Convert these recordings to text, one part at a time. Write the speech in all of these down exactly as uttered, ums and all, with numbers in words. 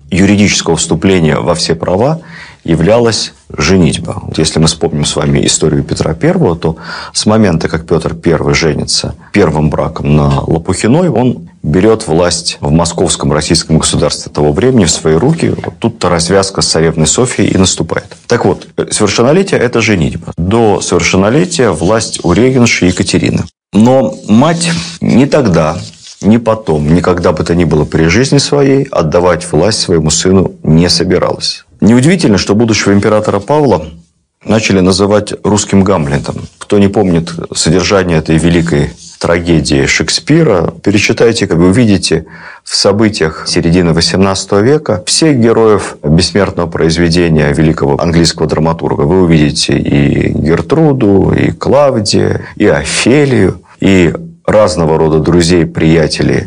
юридического вступления во все права являлась женитьба. Если мы вспомним с вами историю Петра Первого, то с момента, как Петр Первый женится первым браком на Лопухиной, он берет власть в московском российском государстве того времени в свои руки. Вот тут-то развязка с царевной Софьей и наступает. Так вот, совершеннолетие – это женитьба. До совершеннолетия власть у регенши Екатерины. Но мать не тогда, ни потом, никогда бы то ни было при жизни своей отдавать власть своему сыну не собиралась. Неудивительно, что будущего императора Павла начали называть русским Гамлетом. Кто не помнит содержание этой великой трагедии Шекспира, перечитайте, как вы увидите в событиях середины восемнадцатого века всех героев бессмертного произведения великого английского драматурга. Вы увидите и Гертруду, и Клавдия, и Офелию, и разного рода друзей, приятелей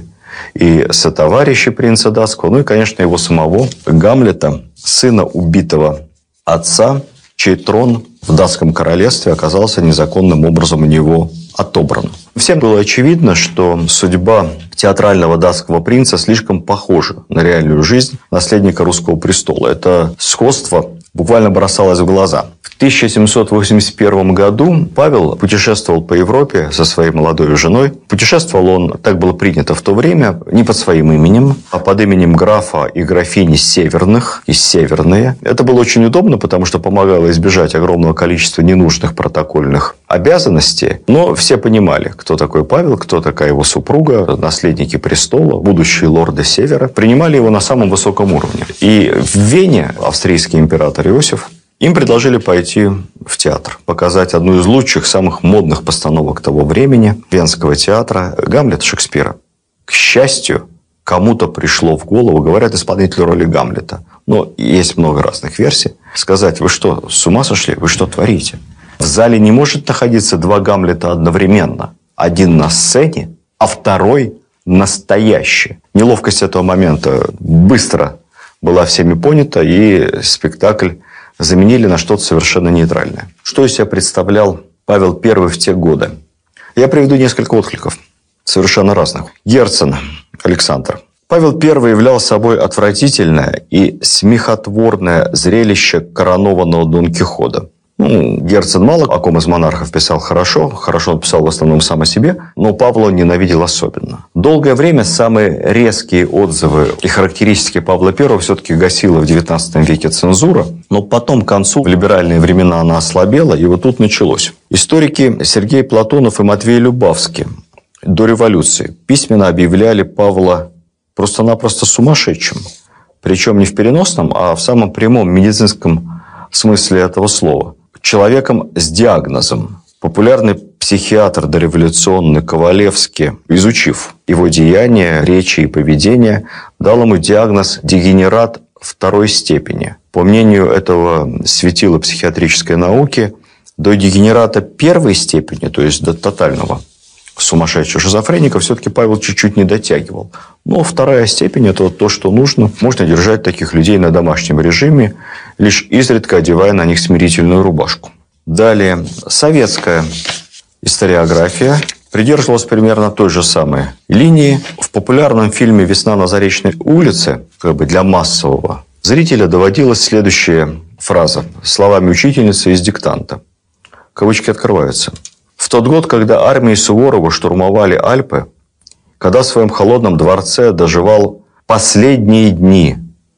и сотоварищей принца датского, ну и, конечно, его самого Гамлета, сына убитого отца, чей трон в датском королевстве оказался незаконным образом у него отобран. Всем было очевидно, что судьба театрального датского принца слишком похожа на реальную жизнь наследника русского престола. Это сходство буквально бросалось в глаза. В тысяча семьсот восемьдесят первом году Павел путешествовал по Европе со своей молодой женой. Путешествовал он, так было принято в то время, не под своим именем, а под именем графа и графини Северных, из Северные. Это было очень удобно, потому что помогало избежать огромного количества ненужных протокольных обязанностей. Но все понимали, кто такой Павел, кто такая его супруга, наследники престола, будущие лорды Севера. Принимали его на самом высоком уровне. И в Вене австрийский император Иосиф им предложили пойти в театр, показать одну из лучших, самых модных постановок того времени Венского театра «Гамлет» Шекспира. К счастью, кому-то пришло в голову, говорят, исполнителю роли Гамлета, но есть много разных версий, сказать: вы что, с ума сошли? Вы что творите? В зале не может находиться два Гамлета одновременно. Один на сцене, а второй настоящий. Неловкость этого момента быстро была всеми понята, и спектакль заменили на что-то совершенно нейтральное. Что из себя представлял Павел Первый в те годы? Я приведу несколько откликов, совершенно разных. Герцен Александр. Павел Первый являл собой отвратительное и смехотворное зрелище коронованного Дон Кихота. Ну, Герцен мало о ком из монархов писал хорошо, хорошо он писал в основном сам о себе, но Павла он ненавидел особенно. Долгое время самые резкие отзывы и характеристики Павла Первого все-таки гасила в девятнадцатом веке цензура, но потом к концу в либеральные времена она ослабела, и вот тут началось. Историки Сергей Платонов и Матвей Любавский до революции письменно объявляли Павла просто-напросто сумасшедшим. Причем не в переносном, а в самом прямом медицинском смысле этого слова. Человеком с диагнозом. Популярный психиатр дореволюционный Ковалевский, изучив его деяния, речи и поведение, дал ему диагноз «дегенерат второй степени». По мнению этого светила психиатрической науки, до дегенерата первой степени, то есть до тотального сумасшедшего шизофреника, все-таки Павел чуть-чуть не дотягивал. Но вторая степень – это то, что нужно. Можно держать таких людей на домашнем режиме, лишь изредка одевая на них смирительную рубашку. Далее, советская историография придерживалась примерно той же самой линии. В популярном фильме «Весна на Заречной улице», как бы для массового зрителя, доводилась следующая фраза словами учительницы из диктанта. Кавычки открываются. В тот год, когда армии Суворова штурмовали Альпы, когда в своем холодном дворце доживал последние дни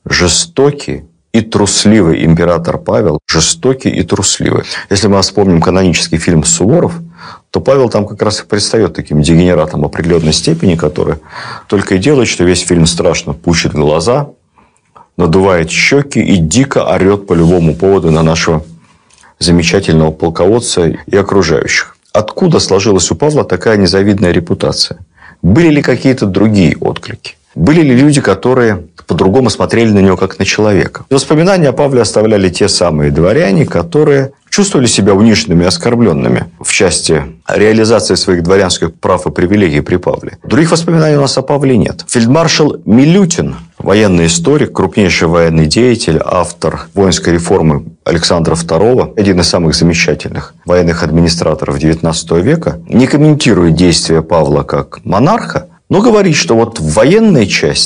жестокий и трусливый император Павел, жестокий и трусливый. Если мы вспомним канонический фильм «Суворов», то Павел там как раз и предстает таким дегенератом определенной степени, который только и делает, что весь фильм страшно пучит глаза, надувает щеки и дико орет по любому поводу на нашего замечательного полководца и окружающих. Откуда сложилась у Павла такая незавидная репутация? Были ли какие-то другие отклики? Были ли люди, которые по-другому смотрели на него, как на человека? Воспоминания о Павле оставляли те самые дворяне, которые чувствовали себя униженными и оскорбленными в части реализации своих дворянских прав и привилегий при Павле. Других воспоминаний у нас о Павле нет. Фельдмаршал Милютин, военный историк, крупнейший военный деятель, автор воинской реформы Александра Второго, один из самых замечательных военных администраторов девятнадцатого века, не комментирует действия Павла как монарха, но говорит, что вот в военной части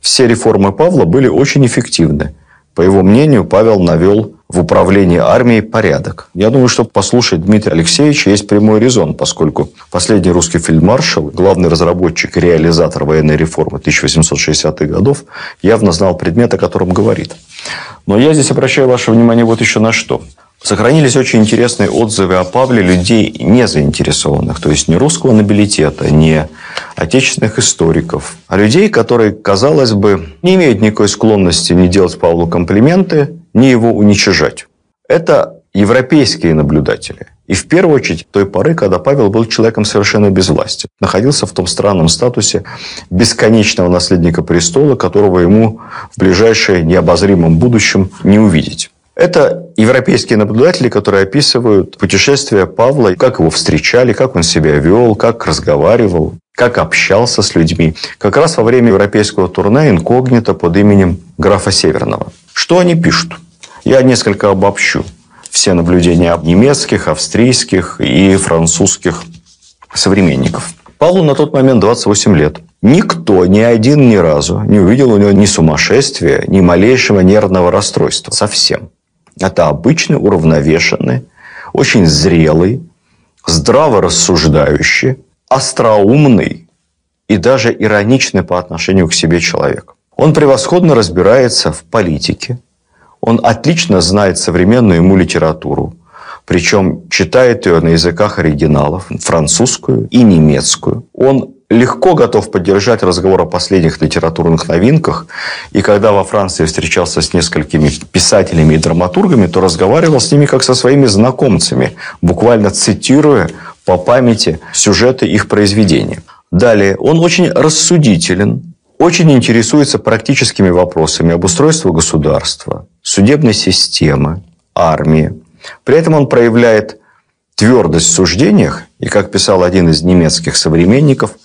Все реформы Павла были очень эффективны. По его мнению, Павел навел в управлении армией порядок. Я думаю, что послушать Дмитрия Алексеевича есть прямой резон, поскольку последний русский фельдмаршал, главный разработчик и реализатор военной реформы тысяча восемьсот шестидесятых годов, явно знал предмет, о котором говорит. Но я здесь обращаю ваше внимание вот еще на что. Сохранились очень интересные отзывы о Павле людей не заинтересованных, то есть не русского нобилитета, не отечественных историков, а людей, которые, казалось бы, не имеют никакой склонности ни делать Павлу комплименты, ни его уничижать. Это европейские наблюдатели. И в первую очередь той поры, когда Павел был человеком совершенно без власти. Находился в том странном статусе бесконечного наследника престола, которого ему в ближайшее необозримом будущем не увидеть. Это европейские наблюдатели, которые описывают путешествия Павла, как его встречали, как он себя вел, как разговаривал, как общался с людьми. Как раз во время европейского турне инкогнито под именем графа Северного. Что они пишут? Я несколько обобщу все наблюдения немецких, австрийских и французских современников. Павлу на тот момент двадцать восемь лет. Никто, ни один ни разу не увидел у него ни сумасшествия, ни малейшего нервного расстройства. Совсем. Это обычный, уравновешенный, очень зрелый, здраво рассуждающий, остроумный и даже ироничный по отношению к себе человек. Он превосходно разбирается в политике. Он отлично знает современную ему литературу. Причем читает ее на языках оригиналов, французскую и немецкую. Он легко готов поддержать разговор о последних литературных новинках. И когда во Франции встречался с несколькими писателями и драматургами, то разговаривал с ними как со своими знакомцами, буквально цитируя по памяти сюжеты их произведений. Далее, он очень рассудителен, очень интересуется практическими вопросами обустройства государства, судебной системы, армии. При этом он проявляет твердость в суждениях, и, как писал один из немецких современников,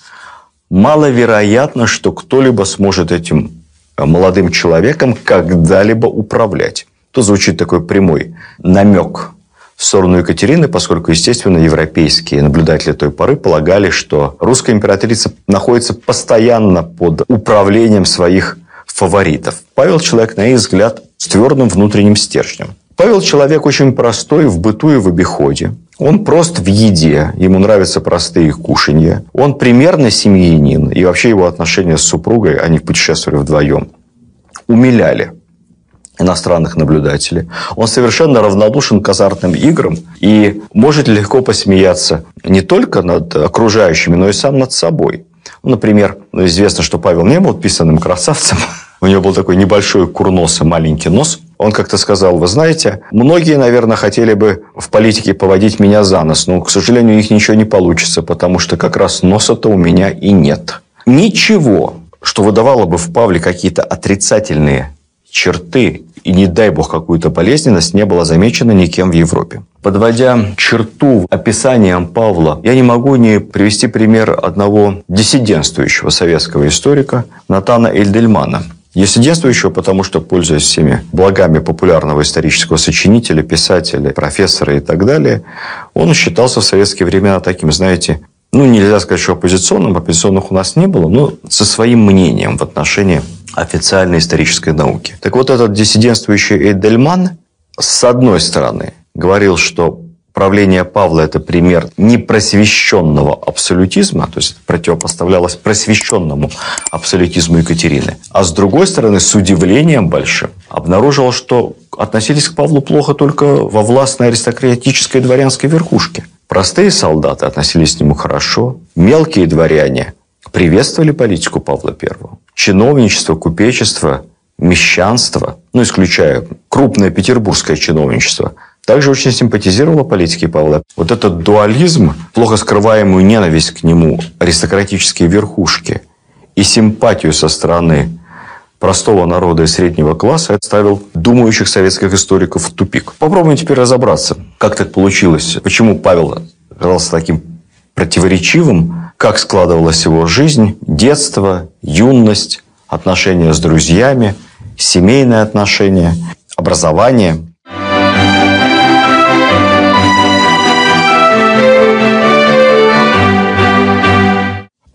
маловероятно, что кто-либо сможет этим молодым человеком когда-либо управлять. Тут звучит такой прямой намек в сторону Екатерины, поскольку, естественно, европейские наблюдатели той поры полагали, что русская императрица находится постоянно под управлением своих фаворитов. Павел человек, на их взгляд, с твердым внутренним стержнем. Павел человек очень простой в быту и в обиходе. Он прост в еде, ему нравятся простые кушанья. Он примерный семьянин, и вообще его отношения с супругой, они путешествовали вдвоем, умиляли иностранных наблюдателей. Он совершенно равнодушен к азартным играм и может легко посмеяться не только над окружающими, но и сам над собой. Например, известно, что Павел не был писаным красавцем. У него был такой небольшой курносый маленький нос. Он как-то сказал: вы знаете, многие, наверное, хотели бы в политике поводить меня за нос, но, к сожалению, у них ничего не получится, потому что как раз носа-то у меня и нет. Ничего, что выдавало бы в Павле какие-то отрицательные черты и, не дай бог, какую-то болезненность, не было замечено никем в Европе. Подводя черту описанием Павла, я не могу не привести пример одного диссидентствующего советского историка Натана Эйдельмана. Диссидентствующего, потому что, пользуясь всеми благами популярного исторического сочинителя, писателя, профессора и так далее, он считался в советские времена таким, знаете, ну, нельзя сказать, что оппозиционным, оппозиционных у нас не было, но со своим мнением в отношении официальной исторической науки. Так вот, этот диссидентствующий Эйдельман, с одной стороны, говорил, что правление Павла – это пример непросвещенного абсолютизма, то есть противопоставлялось просвещенному абсолютизму Екатерины. А с другой стороны, с удивлением большим, обнаружил, что относились к Павлу плохо только во властной аристократической дворянской верхушке. Простые солдаты относились к нему хорошо, мелкие дворяне приветствовали политику Павла Первого. Чиновничество, купечество, мещанство, ну, исключая крупное петербургское чиновничество, также очень симпатизировало политике Павла. Вот этот дуализм, плохо скрываемую ненависть к нему аристократические верхушки и симпатию со стороны простого народа и среднего класса ставил думающих советских историков в тупик. Попробуем теперь разобраться, как так получилось, почему Павел оказался таким противоречивым, как складывалась его жизнь, детство, юность, отношения с друзьями, семейные отношения, образование.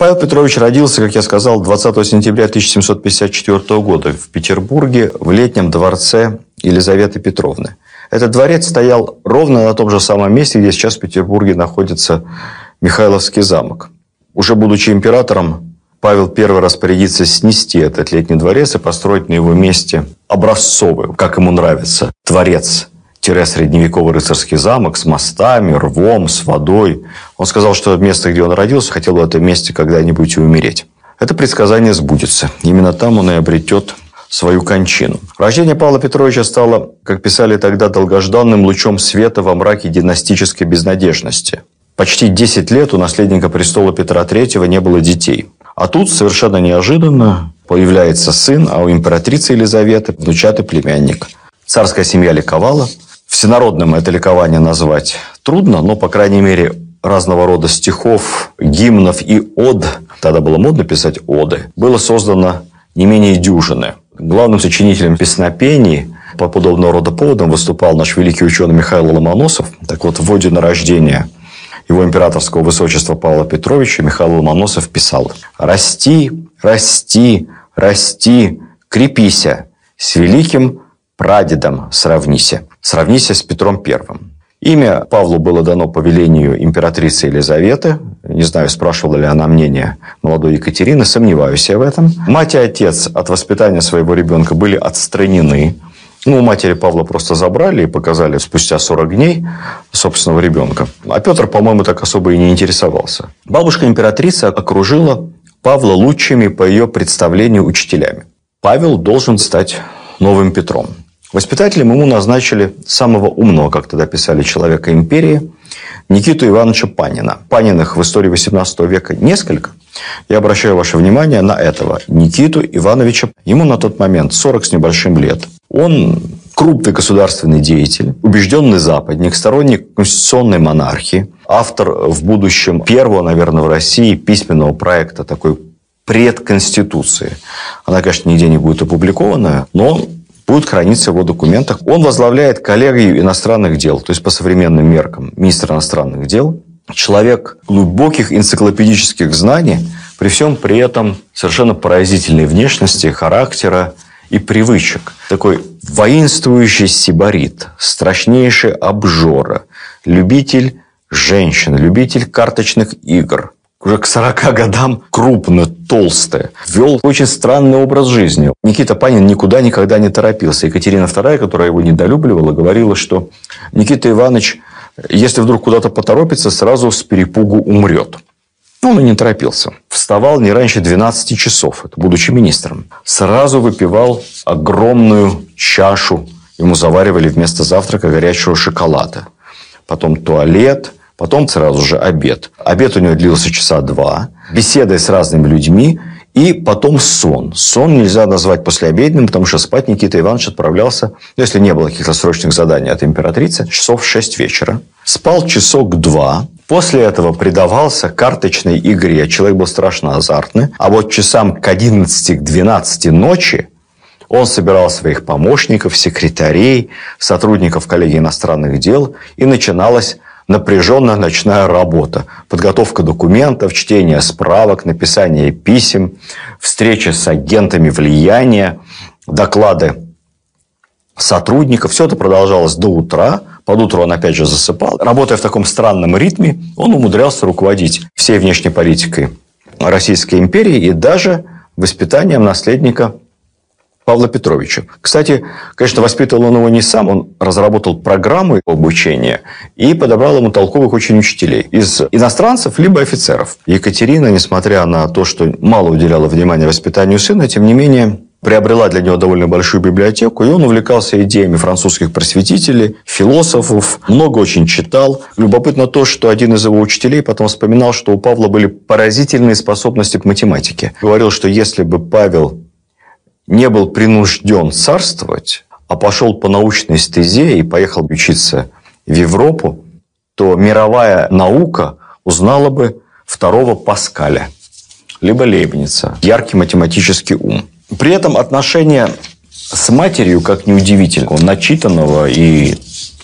Павел Петрович родился, как я сказал, двадцатого сентября тысяча семьсот пятьдесят четвёртого года в Петербурге в летнем дворце Елизаветы Петровны. Этот дворец стоял ровно на том же самом месте, где сейчас в Петербурге находится Михайловский замок. Уже будучи императором, Павел первый распорядится снести этот летний дворец и построить на его месте образцовый, как ему нравится, дворец. Средневековый рыцарский замок с мостами, рвом, с водой. Он сказал, что место, где он родился, хотел в этом месте когда-нибудь и умереть. Это предсказание сбудется. Именно там он и обретет свою кончину. Рождение Павла Петровича стало, как писали тогда, долгожданным лучом света во мраке династической безнадежности. Почти десять лет у наследника престола Петра Третьего не было детей. А тут совершенно неожиданно появляется сын, а у императрицы Елизаветы внучатый племянник. Царская семья ликовала. Всенародным это ликование назвать трудно, но, по крайней мере, разного рода стихов, гимнов и од, тогда было модно писать оды, было создано не менее дюжины. Главным сочинителем песнопений по подобного рода поводам выступал наш великий ученый Михаил Ломоносов. Так вот, в оде на рождение его императорского высочества Павла Петровича Михаил Ломоносов писал: «Расти, расти, расти, крепися, с великим прадедом сравнися». Сравнися с Петром Первым. Имя Павлу было дано по велению императрицы Елизаветы. Не знаю, спрашивала ли она мнение молодой Екатерины, сомневаюсь я в этом. Мать и отец от воспитания своего ребенка были отстранены. Ну, у матери Павла просто забрали и показали спустя сорок дней собственного ребенка. А Петр, по-моему, так особо и не интересовался. Бабушка императрицы окружила Павла лучшими по ее представлению учителями. Павел должен стать новым Петром. Воспитателем ему назначили самого умного, как тогда писали, человека империи, Никиту Ивановича Панина. Паниных в истории восемнадцатого века несколько. Я обращаю ваше внимание на этого Никиту Ивановича. Ему на тот момент сорок с небольшим лет. Он крупный государственный деятель, убежденный западник, сторонник конституционной монархии, автор в будущем первого, наверное, в России письменного проекта такой предконституции. Она, конечно, нигде не будет опубликована, но будет храниться в его документах. Он возглавляет коллегию иностранных дел, то есть по современным меркам министр иностранных дел. Человек глубоких энциклопедических знаний, при всем при этом совершенно поразительной внешности, характера и привычек. Такой воинствующий сибарит, страшнейший обжора, любитель женщин, любитель карточных игр. Уже к сорока годам крупно, толстый. Вел очень странный образ жизни. Никита Панин никуда никогда не торопился. Екатерина Вторая, которая его недолюбливала, говорила, что Никита Иванович, если вдруг куда-то поторопится, сразу с перепугу умрет. Он и не торопился. Вставал не раньше двенадцати часов, это будучи министром. Сразу выпивал огромную чашу. Ему заваривали вместо завтрака горячего шоколада. Потом туалет. Потом сразу же обед. Обед у него длился часа два. Беседы с разными людьми. И потом сон. Сон нельзя назвать послеобеденным, потому что спать Никита Иванович отправлялся, если не было каких-то срочных заданий от императрицы, часов в шесть вечера. Спал часок-два. После этого предавался карточной игре. Человек был страшно азартный. А вот часам к одиннадцати, к двенадцати ночи он собирал своих помощников, секретарей, сотрудников коллегии иностранных дел. И начиналась напряженная ночная работа. Подготовка документов, чтение справок, написание писем, встречи с агентами влияния, доклады сотрудников. Все это продолжалось до утра. Под утро он опять же засыпал. Работая в таком странном ритме, он умудрялся руководить всей внешней политикой Российской империи и даже воспитанием наследника Павла Петровича. Кстати, конечно, воспитывал он его не сам, он разработал программу обучения и подобрал ему толковых очень учителей из иностранцев либо офицеров. Екатерина, несмотря на то, что мало уделяла внимания воспитанию сына, тем не менее приобрела для него довольно большую библиотеку, и он увлекался идеями французских просветителей, философов, много очень читал. Любопытно то, что один из его учителей потом вспоминал, что у Павла были поразительные способности к математике. Говорил, что если бы Павел не был принужден царствовать, а пошел по научной стезе и поехал учиться в Европу, то мировая наука узнала бы второго Паскаля, либо Лейбница. Яркий математический ум. При этом отношения с матерью, как неудивительно, начитанного и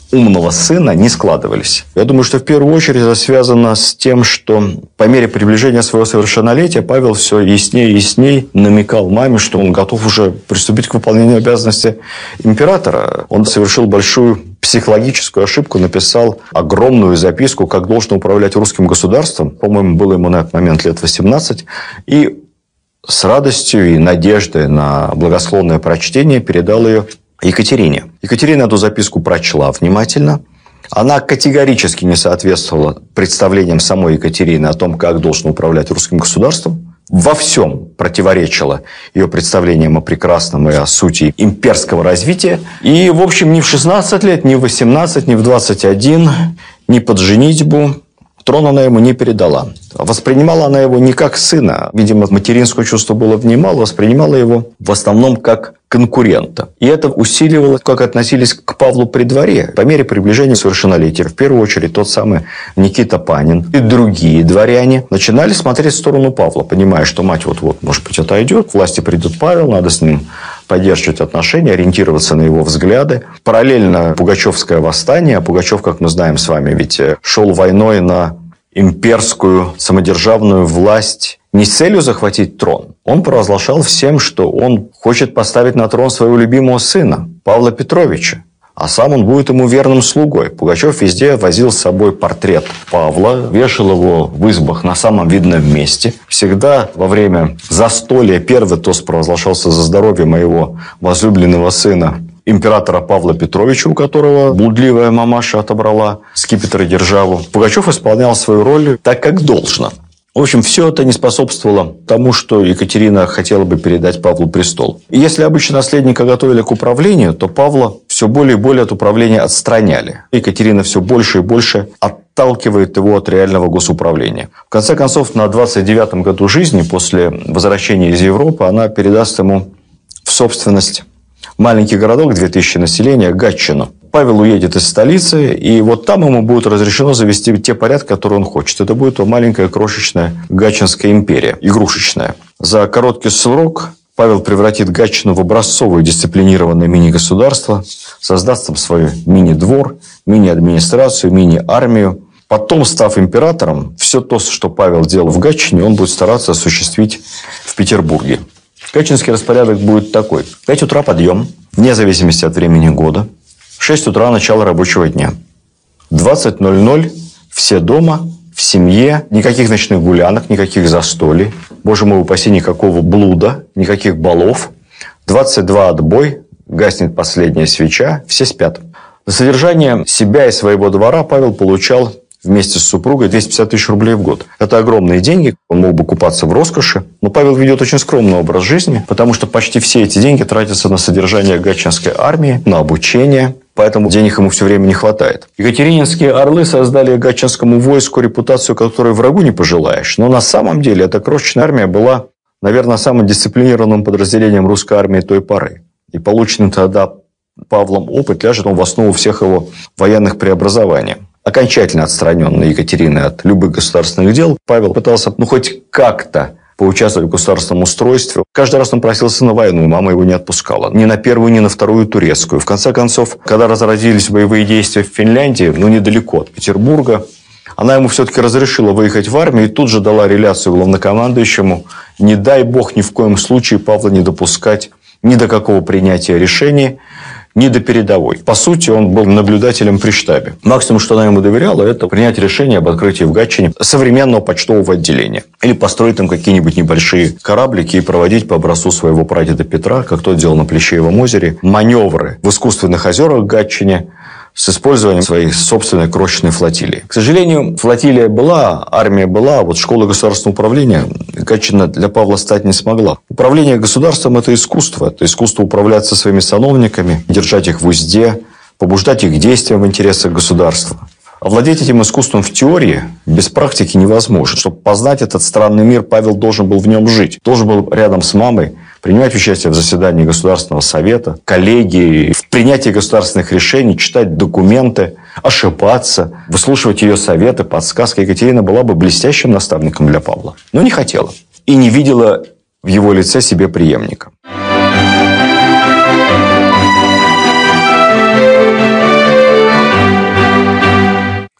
умного сына не складывались. Я думаю, что в первую очередь это связано с тем, что по мере приближения своего совершеннолетия Павел все яснее и яснее намекал маме, что он готов уже приступить к выполнению обязанностей императора. Он совершил большую психологическую ошибку, написал огромную записку, как должен управлять русским государством. По-моему, было ему на этот момент лет восемнадцать. И с радостью и надеждой на благосклонное прочтение передал ее Екатерине. Екатерина эту записку прочла внимательно. Она категорически не соответствовала представлениям самой Екатерины о том, как должен управлять русским государством. Во всем противоречила ее представлениям о прекрасном и о сути имперского развития. И, в общем, ни в шестнадцать лет, ни в восемнадцать, ни в двадцать один, ни под женитьбу трон она ему не передала. Воспринимала она его не как сына. Видимо, материнское чувство было в ней мало. Воспринимала его в основном как конкурента. И это усиливало, как относились к Павлу при дворе. По мере приближения совершеннолетия, в первую очередь тот самый Никита Панин и другие дворяне начинали смотреть в сторону Павла, понимая, что мать вот-вот, может быть, отойдет, к власти придет Павел, надо с ним поддерживать отношения, ориентироваться на его взгляды. Параллельно Пугачевское восстание. А Пугачев, как мы знаем с вами, ведь шел войной на имперскую самодержавную власть не с целью захватить трон. Он провозглашал всем, что он хочет поставить на трон своего любимого сына, Павла Петровича. А сам он будет ему верным слугой. Пугачев везде возил с собой портрет Павла, вешал его в избах на самом видном месте. Всегда во время застолья первый тост провозглашался за здоровье моего возлюбленного сына, императора Павла Петровича, у которого блудливая мамаша отобрала скипетр и державу. Пугачев исполнял свою роль так, как должно. В общем, все это не способствовало тому, что Екатерина хотела бы передать Павлу престол. И если обычно наследника готовили к управлению, то Павла все более и более от управления отстраняли. Екатерина все больше и больше отталкивает его от реального госуправления. В конце концов, на двадцать девятом году жизни, после возвращения из Европы, она передаст ему в собственность маленький городок, две тысячи населения, Гатчину. Павел уедет из столицы, и вот там ему будет разрешено завести те порядки, которые он хочет. Это будет маленькая крошечная Гатчинская империя, игрушечная. За короткий срок Павел превратит Гатчину в образцовое дисциплинированное мини-государство, создаст там свой мини-двор, мини-администрацию, мини-армию. Потом, став императором, все то, что Павел делал в Гатчине, он будет стараться осуществить в Петербурге. Гатчинский распорядок будет такой. В пять утра подъем, вне зависимости от времени года. В шесть утра начало рабочего дня. В двадцать ноль ноль все дома, в семье, никаких ночных гулянок, никаких застолий. Боже мой, упаси, никакого блуда, никаких балов. двадцать два отбой, гаснет последняя свеча, все спят. За содержание себя и своего двора Павел получал вместе с супругой двести пятьдесят тысяч рублей в год. Это огромные деньги. Он мог бы купаться в роскоши. Но Павел ведет очень скромный образ жизни, потому что почти все эти деньги тратятся на содержание гатчинской армии, на обучение. Поэтому денег ему все время не хватает. Екатерининские орлы создали гатчинскому войску репутацию, которой врагу не пожелаешь. Но на самом деле эта крошечная армия была, наверное, самым дисциплинированным подразделением русской армии той поры. И полученный тогда Павлом опыт ляжет он в основу всех его военных преобразований. Окончательно отстраненный Екатериной от любых государственных дел, Павел пытался, ну, хоть как-то поучаствовать в государственном устройстве. Каждый раз он просился на войну, мама его не отпускала. Ни на первую, ни на вторую турецкую. В конце концов, когда разразились боевые действия в Финляндии, ну, недалеко от Петербурга, она ему все-таки разрешила выехать в армию и тут же дала реляцию главнокомандующему: не дай бог ни в коем случае Павла не допускать ни до какого принятия решений, ни до передовой. По сути, он был наблюдателем при штабе. Максимум, что она ему доверяла, это принять решение об открытии в Гатчине современного почтового отделения. Или построить там какие-нибудь небольшие кораблики и проводить по образцу своего прадеда Петра, как тот делал на Плещеевом озере, маневры в искусственных озерах Гатчине с использованием своей собственной крошечной флотилии. К сожалению, флотилия была, армия была, а вот школа государственного управления Гатчина для Павла стать не смогла. Управление государством – это искусство. Это искусство управлять со своими сановниками, держать их в узде, побуждать их к действиям в интересах государства. Овладеть этим искусством в теории без практики невозможно. Чтобы познать этот странный мир, Павел должен был в нем жить. Должен был рядом с мамой принимать участие в заседании Государственного совета, коллегии, в принятии государственных решений, читать документы, ошибаться, выслушивать ее советы, подсказки. Екатерина была бы блестящим наставником для Павла, но не хотела и не видела в его лице себе преемника.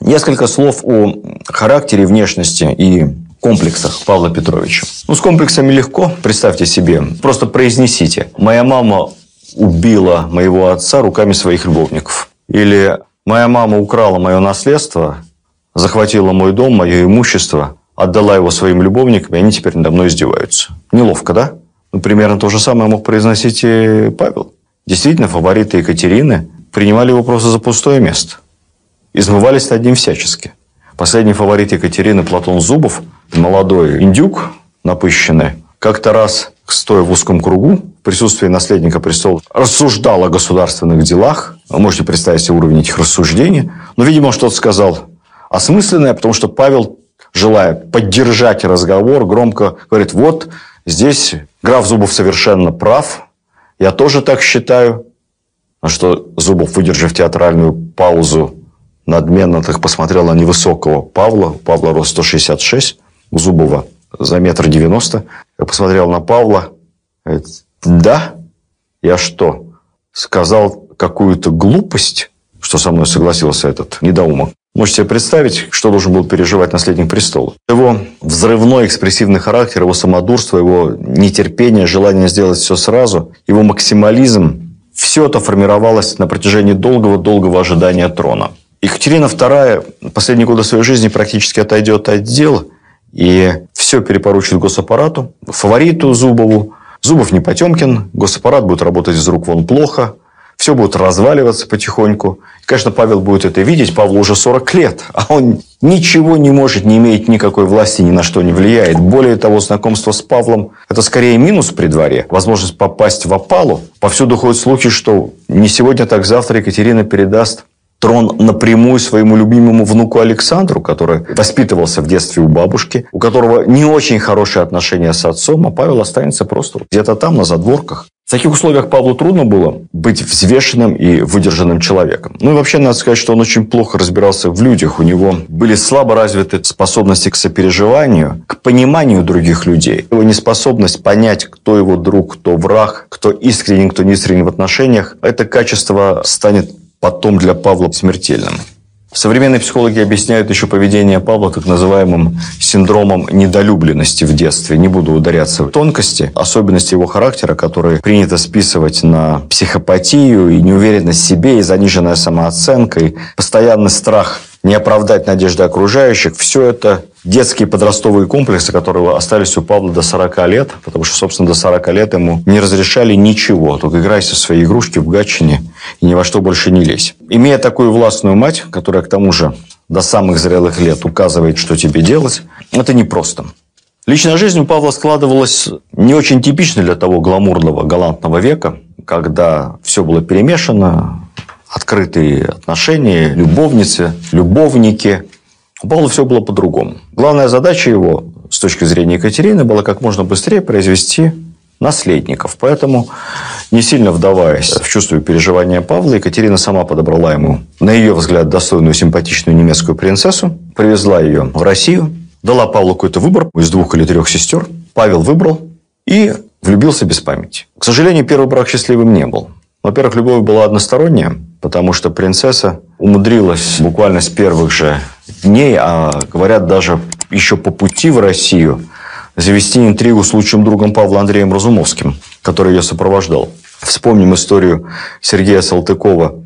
Несколько слов о характере, внешности и комплексах Павла Петровича. Ну, с комплексами легко, представьте себе. Просто произнесите: «Моя мама убила моего отца руками своих любовников». Или «Моя мама украла мое наследство, захватила мой дом, мое имущество, отдала его своим любовникам, и они теперь надо мной издеваются». Неловко, да? Ну, примерно то же самое мог произносить и Павел. Действительно, фавориты Екатерины принимали его просто за пустое место. Измывались над ним всячески. Последний фаворит Екатерины, Платон Зубов, молодой индюк, напыщенный, как-то раз, стоя в узком кругу, в присутствии наследника престола, рассуждал о государственных делах. Вы можете представить себе уровень этих рассуждений. Но, видимо, он что-то сказал осмысленное, потому что Павел, желая поддержать разговор, громко говорит: «Вот здесь граф Зубов совершенно прав. Я тоже так считаю». На что Зубов, выдержав театральную паузу, надменно так посмотрел на невысокого Павла. У Павла рост сто шестьдесят шесть, у Зубова за метр девяносто. Я посмотрел на Павла. Говорит: «Да? Я что, сказал какую-то глупость?» Что со мной согласился этот недоумок. Можете себе представить, что должен был переживать наследник престола. Его взрывной экспрессивный характер, его самодурство, его нетерпение, желание сделать все сразу, его максимализм – все это формировалось на протяжении долгого-долгого ожидания трона. Екатерина вторая последние годы своей жизни практически отойдет от дел и все перепоручит госаппарату, фавориту Зубову. Зубов не Потемкин, госаппарат будет работать из рук вон плохо, все будет разваливаться потихоньку. И, конечно, Павел будет это видеть. Павлу уже сорок лет, а он ничего не может, не имеет никакой власти, ни на что не влияет. Более того, знакомство с Павлом – это скорее минус при дворе. Возможность попасть в опалу. Повсюду ходят слухи, что не сегодня, так завтра Екатерина передаст трон напрямую своему любимому внуку Александру, который воспитывался в детстве у бабушки, у которого не очень хорошие отношения с отцом, а Павел останется просто где-то там, на задворках. В таких условиях Павлу трудно было быть взвешенным и выдержанным человеком. Ну и вообще, надо сказать, что он очень плохо разбирался в людях. У него были слабо развиты способности к сопереживанию, к пониманию других людей. Его неспособность понять, кто его друг, кто враг, кто искренен, кто не искренен в отношениях, это качество станет потом для Павла смертельным. Современные психологи объясняют еще поведение Павла так называемым синдромом недолюбленности в детстве. Не буду ударяться в тонкости, особенности его характера, которые принято списывать на психопатию и неуверенность в себе, и заниженная самооценка, и постоянный страх не оправдать надежды окружающих. Все это детские подростковые комплексы, которые остались у Павла до сорока лет, потому что, собственно, до сорока лет ему не разрешали ничего. Только играйся в свои игрушки в Гатчине и ни во что больше не лезь. Имея такую властную мать, которая, к тому же, до самых зрелых лет указывает, что тебе делать, это непросто. Личная жизнь у Павла складывалась не очень типично для того гламурного, галантного века, когда все было перемешано, открытые отношения, любовницы, любовники. У Павла все было по-другому. Главная задача его, с точки зрения Екатерины, была как можно быстрее произвести наследников. Поэтому, не сильно вдаваясь в чувство и переживания Павла, Екатерина сама подобрала ему, на ее взгляд, достойную, симпатичную немецкую принцессу, привезла ее в Россию, дала Павлу какой-то выбор из двух или трех сестер. Павел выбрал и влюбился без памяти. К сожалению, первый брак счастливым не был. Во-первых, любовь была односторонняя, потому что принцесса умудрилась буквально с первых же дней, а говорят, даже еще по пути в Россию, завести интригу с лучшим другом Павла Андреем Разумовским, который ее сопровождал. Вспомним историю Сергея Салтыкова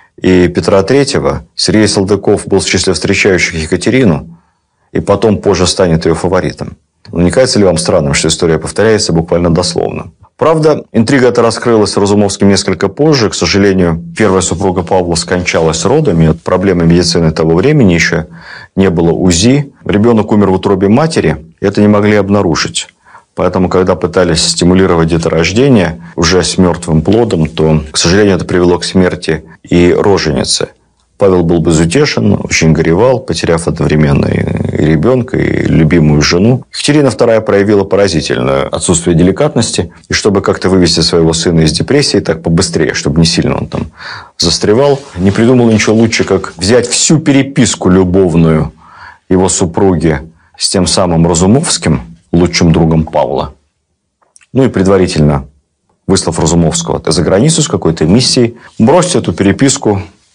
и Петра Третьего. Сергей Салтыков был в числе встречающих Екатерину, и потом позже станет ее фаворитом. Но не кажется ли вам странным, что история повторяется буквально дословно? Правда, интрига эта раскрылась Разумовским несколько позже. К сожалению, первая супруга Павла скончалась родами. От проблемы медицины того времени еще не было УЗИ. Ребенок умер в утробе матери, и это не могли обнаружить. Поэтому, когда пытались стимулировать деторождение уже с мертвым плодом, то, к сожалению, это привело к смерти и роженицы. Павел был безутешен, очень горевал, потеряв одновременно и ребенка, и любимую жену. Екатерина вторая проявила поразительное отсутствие деликатности. И чтобы как-то вывести своего сына из депрессии, так побыстрее, чтобы не сильно он там застревал, не придумала ничего лучше, как взять всю переписку любовную его супруги с тем самым Разумовским, лучшим другом Павла. Ну и предварительно, выслав Разумовского за границу с какой-то миссией, бросить эту переписку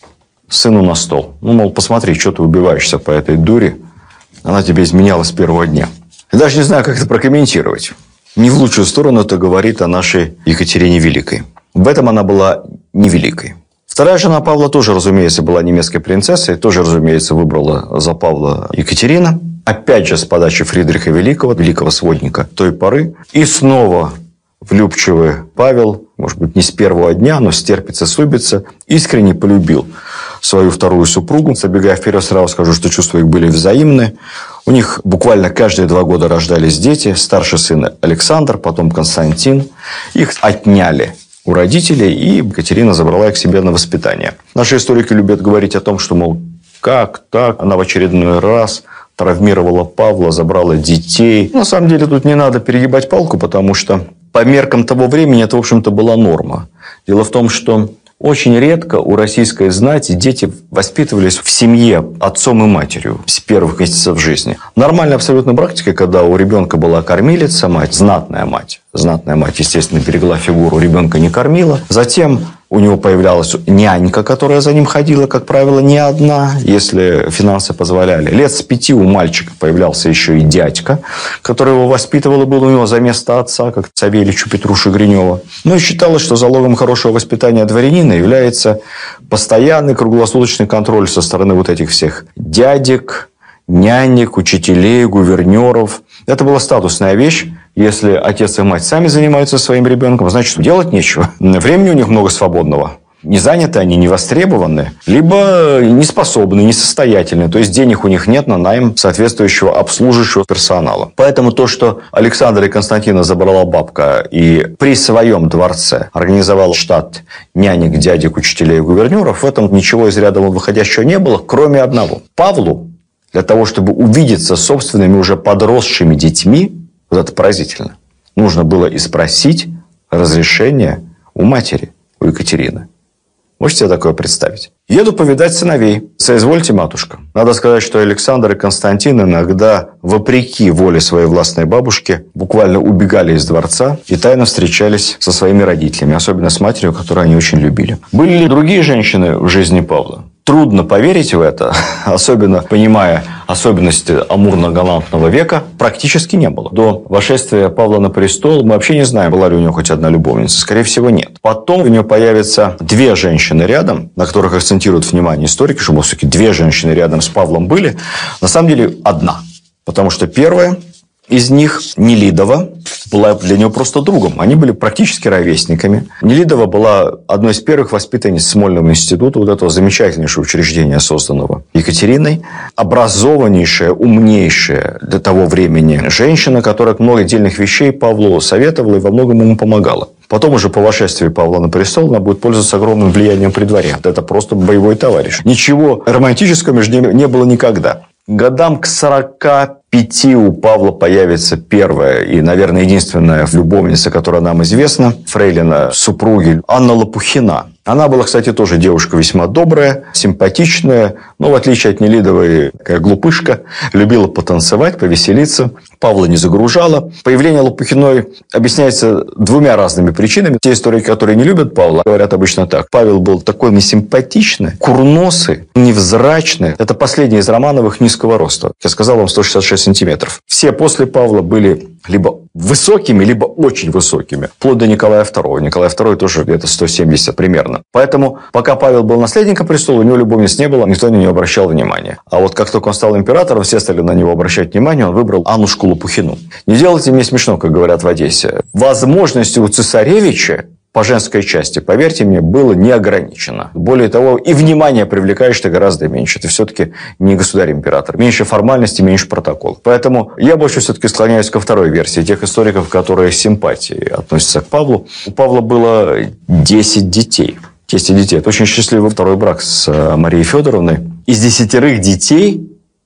сыну на стол. Ну, мол, посмотри, что ты убиваешься по этой дуре. Она тебе изменяла с первого дня. Я даже не знаю, как это прокомментировать. Не в лучшую сторону это говорит о нашей Екатерине Великой. В этом она была невеликой. Вторая жена Павла тоже, разумеется, была немецкой принцессой. Тоже, разумеется, выбрала за Павла Екатерина. Опять же, с подачи Фридриха Великого, великого сводника той поры. И снова влюбчивый Павел, может быть, не с первого дня, но стерпится, субится, искренне полюбил свою вторую супругу. Забегая вперед, сразу скажу, что чувства их были взаимны. У них буквально каждые два года рождались дети. Старший сын Александр, потом Константин. Их отняли у родителей, и Екатерина забрала их к себе на воспитание. Наши историки любят говорить о том, что, мол, как так? Она в очередной раз травмировала Павла, забрала детей. На самом деле, тут не надо перегибать палку, потому что по меркам того времени это, в общем-то, была норма. Дело в том, что очень редко у российской знати дети воспитывались в семье отцом и матерью с первых месяцев жизни. Нормальной абсолютно практикой, когда у ребенка была кормилица, мать, знатная мать. Знатная мать, естественно, берегла фигуру, ребенка не кормила. Затем у него появлялась нянька, которая за ним ходила, как правило, не одна, если финансы позволяли. Лет с пяти у мальчика появлялся еще и дядька, который его воспитывал и был у него за место отца, как Савельичу Петруши Гринева. Ну и считалось, что залогом хорошего воспитания дворянина является постоянный круглосуточный контроль со стороны вот этих всех дядек, нянек, учителей, гувернеров. Это была статусная вещь. Если отец и мать сами занимаются своим ребенком, значит, делать нечего. Времени у них много свободного. Не заняты они, не востребованы, либо не способны, несостоятельны. То есть, денег у них нет на найм соответствующего обслуживающего персонала. Поэтому то, что Александра и Константина забрала бабка и при своем дворце организовала штат нянек, дядек, учителей и гувернеров, в этом ничего из ряда вон выходящего не было, кроме одного. Павлу, для того, чтобы увидеться с собственными уже подросшими детьми, вот это поразительно, нужно было и спросить разрешение у матери, у Екатерины. Можете себе такое представить? Еду повидать сыновей. Соизвольте, матушка. Надо сказать, что Александр и Константин иногда, вопреки воле своей властной бабушки, буквально убегали из дворца и тайно встречались со своими родителями, особенно с матерью, которую они очень любили. Были ли другие женщины в жизни Павла? Трудно поверить в это, особенно понимая особенности амурно-галантного века, практически не было. До восшествия Павла на престол мы вообще не знаем, была ли у него хоть одна любовница. Скорее всего, нет. Потом у него появятся две женщины рядом, на которых акцентируют внимание историки, что, мол, все-таки две женщины рядом с Павлом были. На самом деле, одна. Потому что первая из них, Нелидова, была для него просто другом. Они были практически ровесниками. Нелидова была одной из первых воспитанниц Смольного института, вот этого замечательнейшего учреждения, созданного Екатериной. Образованнейшая, умнейшая для того времени женщина, которая много отдельных вещей Павлу советовала и во многом ему помогала. Потом уже по восшествии Павла на престол она будет пользоваться огромным влиянием при дворе. Это просто боевой товарищ. Ничего романтического между ними не было никогда. Годам к сорока пяти у Павла появится первая и, наверное, единственная любовница, которая нам известна, фрейлина супруги Анна Лопухина. Она была, кстати, тоже девушка весьма добрая, симпатичная, но, в отличие от Нелидовой, такая глупышка, любила потанцевать, повеселиться. Павла не загружала. Появление Лопухиной объясняется двумя разными причинами. Те историки, которые не любят Павла, говорят обычно так. Павел был такой несимпатичный, курносый, невзрачный. Это последний из Романовых низкого роста. Я сказал вам сто шестьдесят шесть сантиметров. Все после Павла были либо высокими, либо очень высокими. Вплоть до Николая второго. Николай второй тоже где-то сто семьдесят примерно. Поэтому, пока Павел был наследником престола, у него любовниц не было, никто на него обращал внимания. А вот как только он стал императором, все стали на него обращать внимание, он выбрал Аннушку Лопухину. Не делайте мне смешно, как говорят в Одессе. Возможности у цесаревича по женской части, поверьте мне, было не ограничено. Более того, и внимание привлекаешь ты гораздо меньше. Ты все-таки не государь-император. Меньше формальностей, меньше протоколов. Поэтому я больше все-таки склоняюсь ко второй версии тех историков, которые с симпатией относятся к Павлу. У Павла было десять детей. десять детей. Это очень счастливый второй брак с Марией Федоровной. Из десятерых детей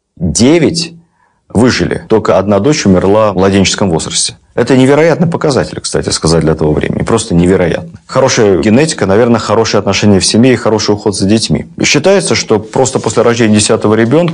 девять выжили. Только одна дочь умерла в младенческом возрасте. Это невероятный показатель, кстати сказать, для того времени. Просто невероятно. Хорошая генетика, наверное, хорошие отношения в семье и хороший уход за детьми. И считается, что просто после рождения десятого ребенка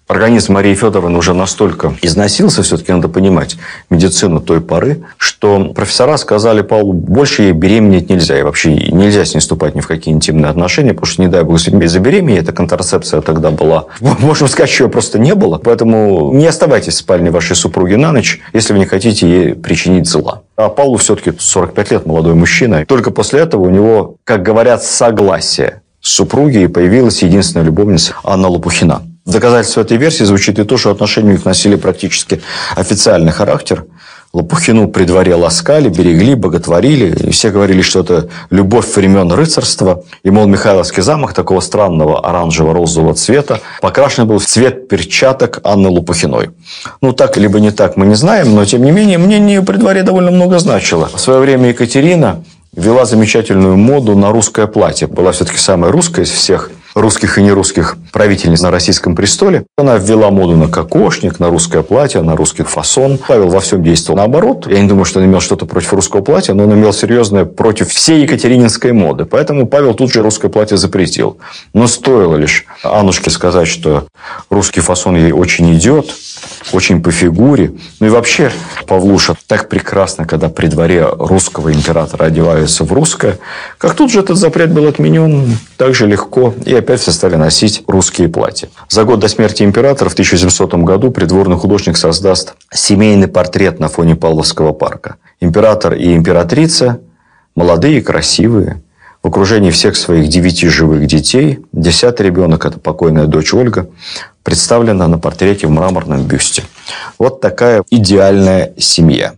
организм Марии Федоровны уже настолько износился, все-таки надо понимать медицину той поры, что профессора сказали Павлу, больше ей беременеть нельзя. И вообще нельзя с ней вступать ни в какие интимные отношения, потому что, не дай бог, забеременеть, эта контрацепция тогда была. Можно сказать, что ее просто не было. Поэтому не оставайтесь в спальне вашей супруги на ночь, если вы не хотите ей причинить зла. А Павлу все-таки сорок пять лет, молодой мужчина. Только после этого у него, как говорят, согласие с супругой, и появилась единственная любовница Анна Лопухина. В доказательство этой версии звучит и то, что отношения у них носили практически официальный характер. Лопухину при дворе ласкали, берегли, боготворили. И все говорили, что это любовь времен рыцарства. И, мол, Михайловский замок такого странного оранжево-розового цвета покрашен был в цвет перчаток Анны Лопухиной. Ну, так либо не так, мы не знаем, но, тем не менее, мнение ее при дворе довольно много значило. В свое время Екатерина ввела замечательную моду на русское платье. Была все-таки самая русская из всех русских и нерусских правительниц на российском престоле. Она ввела моду на кокошник, на русское платье, на русский фасон. Павел во всем действовал наоборот. Я не думаю, что он имел что-то против русского платья, но он имел серьезное против всей екатерининской моды. Поэтому Павел тут же русское платье запретил. Но стоило лишь Аннушке сказать, что русский фасон ей очень идет, очень по фигуре. Ну и вообще, Павлуша так прекрасно, когда при дворе русского императора одеваются в русское, как тут же этот запрет был отменен так же легко, и опять все стали носить русские платья. За год до смерти императора в тысяча семисотом году придворный художник создаст семейный портрет на фоне Павловского парка. Император и императрица молодые и красивые, в окружении всех своих девяти живых детей. Десятый ребенок, это покойная дочь Ольга, представлена на портрете в мраморном бюсте. Вот такая идеальная семья.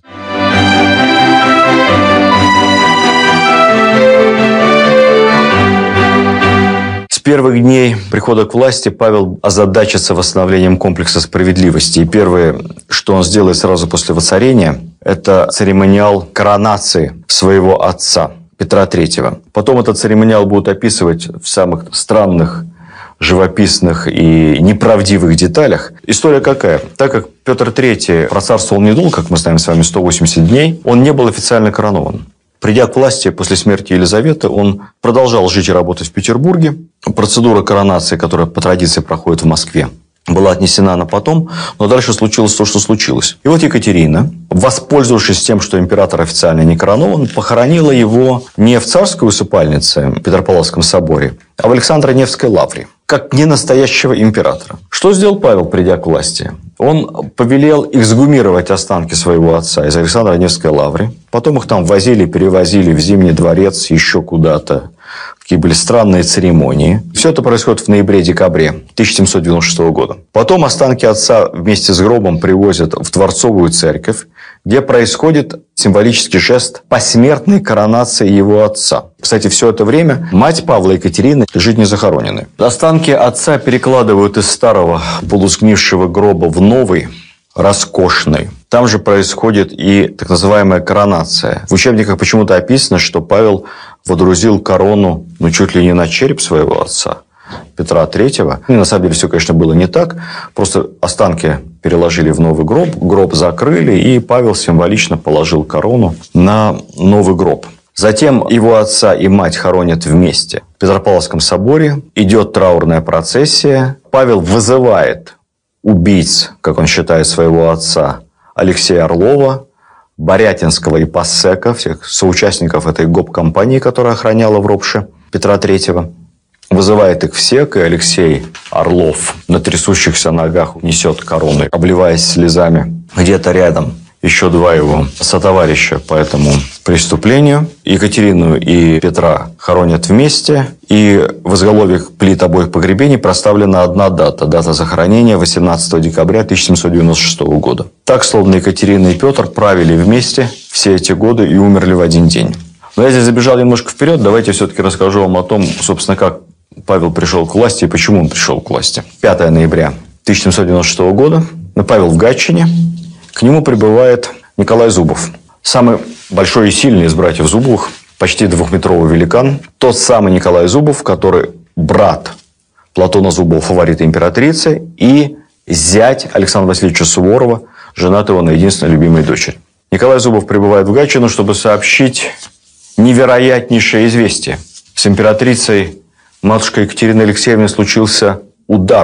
С первых дней прихода к власти Павел озадачится восстановлением комплекса справедливости. И первое, что он сделает сразу после воцарения, это церемониал коронации своего отца Петра Третьего. Потом этот церемониал будут описывать в самых странных, живописных и неправдивых деталях. История какая? Так как Петр Третий процарствовал недолго, как мы знаем с вами, сто восемьдесят дней, он не был официально коронован. Придя к власти после смерти Елизаветы, он продолжал жить и работать в Петербурге. Процедура коронации, которая по традиции проходит в Москве, была отнесена на потом, но дальше случилось то, что случилось. И вот Екатерина, воспользовавшись тем, что император официально не коронован, похоронила его не в царской усыпальнице в Петропавловском соборе, а в Александро-Невской лавре, как ненастоящего императора. Что сделал Павел, придя к власти? Он повелел эксгумировать останки своего отца из Александро-Невской лавры. Потом их там возили, перевозили в Зимний дворец, еще куда-то. Такие были странные церемонии. Все это происходит в ноябре-декабре тысяча семьсот девяносто шестого года. Потом останки отца вместе с гробом привозят в Дворцовую церковь, где происходит символический жест посмертной коронации его отца. Кстати, все это время мать Павла, Екатерина, лежит не захороненной. Останки отца перекладывают из старого полусгнившего гроба в новый, роскошный. Там же происходит и так называемая коронация. В учебниках почему-то описано, что Павел водрузил корону, ну, чуть ли не на череп своего отца, Петра Третьего. И на самом деле все, конечно, было не так. Просто останки переложили в новый гроб, гроб закрыли, и Павел символично положил корону на новый гроб. Затем его отца и мать хоронят вместе. В Петропавловском соборе идет траурная процессия. Павел вызывает убийц, как он считает, своего отца, Алексея Орлова, Борятинского и Пассека, всех соучастников этой гоп-компании, которая охраняла в Ропше Петра Третьего. Вызывает их всех, и Алексей Орлов на трясущихся ногах несет корону, обливаясь слезами. Где-то рядом еще два его сотоварища по этому преступлению. Екатерину и Петра хоронят вместе. И в изголовье плит обоих погребений проставлена одна дата. Дата захоронения восемнадцатого декабря тысяча семьсот девяносто шестого года. Так, словно Екатерина и Петр правили вместе все эти годы и умерли в один день. Но я здесь забежал немножко вперед. Давайте все-таки расскажу вам о том, собственно, как Павел пришел к власти и почему он пришел к власти. пятого ноября тысяча семьсот девяносто шестого года. Павел в Гатчине. К нему прибывает Николай Зубов. Самый большой и сильный из братьев Зубовых. Почти двухметровый великан. Тот самый Николай Зубов, который брат Платона Зубова, фаворита императрицы, и зять Александра Васильевича Суворова, женатого на единственной любимой дочери. Николай Зубов прибывает в Гатчину, чтобы сообщить невероятнейшее известие. С императрицей матушкой Екатериной Алексеевной случился удар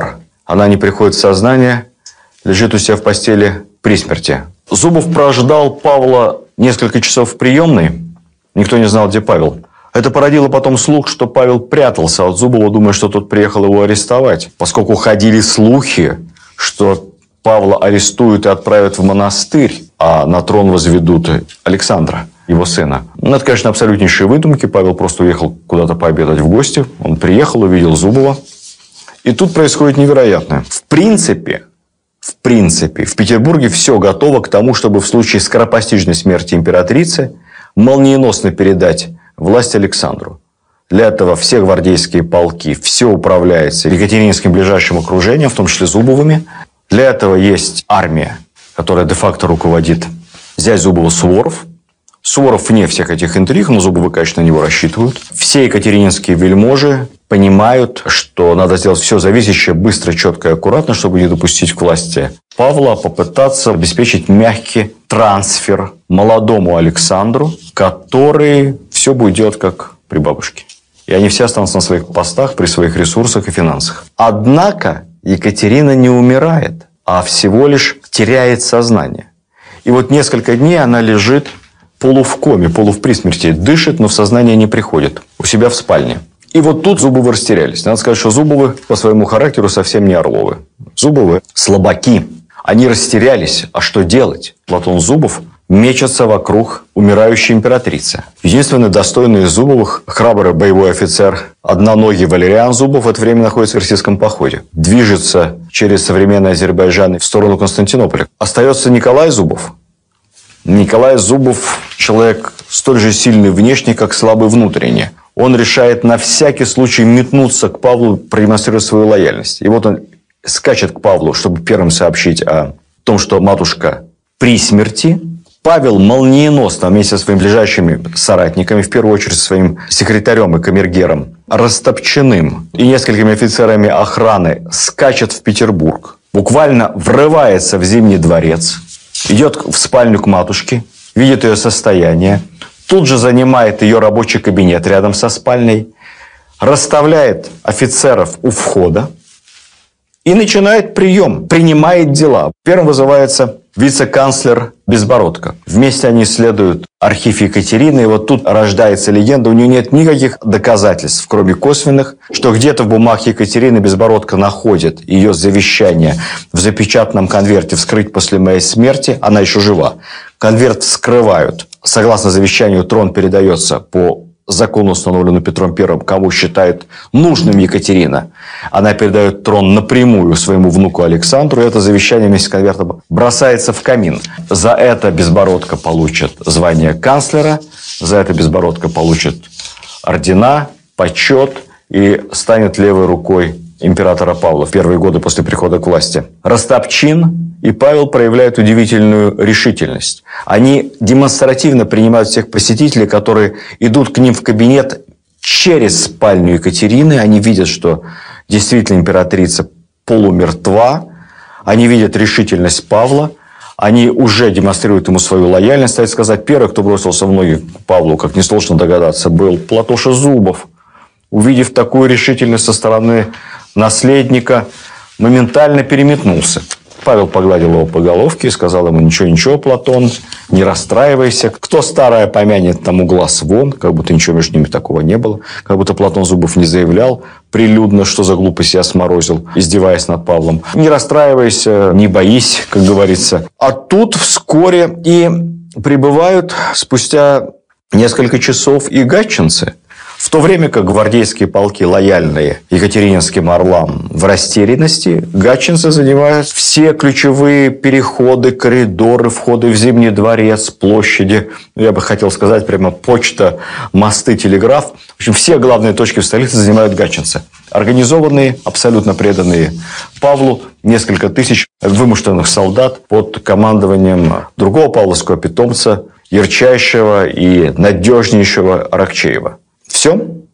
Она не приходит в сознание, лежит у себя в постели при смерти. Зубов прождал Павла несколько часов в приемной. Никто не знал, где Павел. Это породило потом слух, что Павел прятался от Зубова, думая, что тот приехал его арестовать. Поскольку ходили слухи, что Павла арестуют и отправят в монастырь, а на трон возведут Александра, его сына. Ну, это, конечно, абсолютнейшие выдумки. Павел просто уехал куда-то пообедать в гости. Он приехал, увидел Зубова. И тут происходит невероятное. В принципе, в принципе, в Петербурге все готово к тому, чтобы в случае скоропостижной смерти императрицы молниеносно передать власть Александру. Для этого все гвардейские полки, все управляется Екатерининским ближайшим окружением, в том числе Зубовыми. Для этого есть армия, которая де-факто руководит зять Зубова Суворов. Суворов вне всех этих интриг, но Зубовы, конечно, на него рассчитывают. Все екатерининские вельможи понимают, что надо сделать все зависящее быстро, четко и аккуратно, чтобы не допустить к власти Павла, попытаться обеспечить мягкий трансфер молодому Александру, который все будет делать как при бабушке. И они все останутся на своих постах, при своих ресурсах и финансах. Однако Екатерина не умирает, а всего лишь теряет сознание. И вот несколько дней она лежит полу в коме, полу в присмерти, дышит, но в сознание не приходит, у себя в спальне. И вот тут Зубовы растерялись. Надо сказать, что Зубовы по своему характеру совсем не Орловы. Зубовы слабаки. Они растерялись. А что делать? Платон Зубов мечется вокруг умирающей императрицы. Единственный достойный из Зубовых, храбрый боевой офицер, одноногий Валериан Зубов, в это время находится в российском походе. Движется через современный Азербайджан в сторону Константинополя. Остается Николай Зубов. Николай Зубов – человек столь же сильный внешне, как слабый внутренне. Он решает на всякий случай метнуться к Павлу, продемонстрировать свою лояльность. И вот он скачет к Павлу, чтобы первым сообщить о том, что матушка при смерти. Павел молниеносно вместе со своими ближайшими соратниками, в первую очередь своим секретарем и камергером, Растопчиным и несколькими офицерами охраны, скачет в Петербург. Буквально врывается в Зимний дворец, идет в спальню к матушке, видит ее состояние, тут же занимает ее рабочий кабинет рядом со спальней, расставляет офицеров у входа и начинает прием, принимает дела. Первым вызывается вице-канцлер Безбородко. Вместе они исследуют архив Екатерины, и вот тут рождается легенда. У нее нет никаких доказательств, кроме косвенных, что где-то в бумагах Екатерины Безбородко находит ее завещание в запечатанном конверте «Вскрыть после моей смерти». Она еще жива. Конверт вскрывают. Согласно завещанию, трон передается по закону, установленному Петром Первым, кому считает нужным Екатерина. Она передает трон напрямую своему внуку Александру, и это завещание вместе с конвертом бросается в камин. За это Безбородко получит звание канцлера, за это Безбородко получит ордена, почет и станет левой рукой императора Павла в первые годы после прихода к власти. Растопчин и Павел проявляют удивительную решительность. Они демонстративно принимают всех посетителей, которые идут к ним в кабинет через спальню Екатерины. Они видят, что действительно императрица полумертва. Они видят решительность Павла. Они уже демонстрируют ему свою лояльность. Стоит сказать, первый, кто бросился в ноги к Павлу, как несложно догадаться, был Платоша Зубов. Увидев такую решительность со стороны наследника, моментально переметнулся. Павел погладил его по головке и сказал ему: ничего-ничего, Платон, не расстраивайся. Кто старое помянет, тому глаз вон. Как будто ничего между ними такого не было. Как будто Платон Зубов не заявлял прилюдно, что за глупость я сморозил, издеваясь над Павлом. Не расстраивайся, не боись, как говорится. А тут вскоре и прибывают спустя несколько часов и гатчинцы. В то время как гвардейские полки, лояльные екатерининским орлам, в растерянности, гатчинцы занимают все ключевые переходы, коридоры, входы в Зимний дворец, площади. Я бы хотел сказать прямо почта, мосты, телеграф. В общем, все главные точки в столице занимают гатчинцы. Организованные, абсолютно преданные Павлу, несколько тысяч вымышленных солдат под командованием другого павловского питомца, ярчайшего и надежнейшего Аракчеева. Все.